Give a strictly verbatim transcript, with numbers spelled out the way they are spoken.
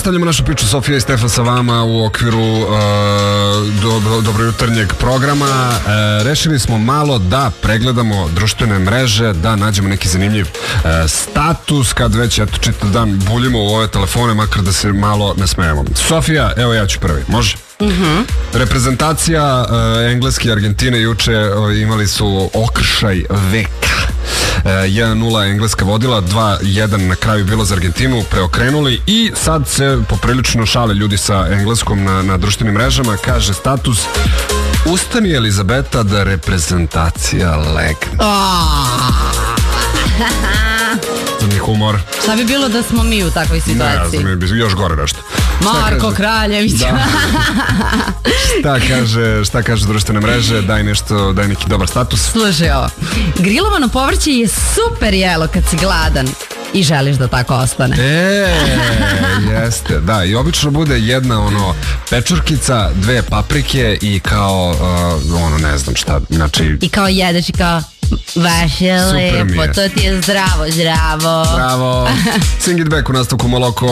Nastavljamo našu priču, Sofija i Stefan sa vama u okviru uh, do, dobrojutarnjeg programa. Uh, rešili smo malo da pregledamo društvene mreže, da nađemo neki zanimljiv uh, status, kad već eto čitav dan buljimo u ove telefone, makar da se malo ne smejemo. Sofija, evo ja ću prvi, može? Mm-hmm. Reprezentacija uh, Engleske i Argentine juče uh, imali su okršaj veka. jedan nula Engleska vodila, dva jedan na kraju bilo za Argentinu, preokrenuli i sad se poprilično šale ljudi sa engleskom na, na društvenim mrežama. Kaže status: ustani Elizabeta da reprezentacija legne. Crni humor. Šta bi bilo da smo mi u takvoj situaciji? Ne, znam, još gore nešto. Marko Kraljević. Da. Šta kaže, šta kaže društvene mreže? Daj nešto, daj neki dobar status. Slušaj ovo. Grilovano povrće je super jelo kad si gladan i želiš da tako ostane. E, jeste, da. I obično bude jedna ono pečurkica, dve paprike i kao uh, ono ne znam šta. Znači... I kao jedeš i kao baš je lepo, to ti je zdravo, zdravo. Bravo. Sing it back u nastavku Moloko.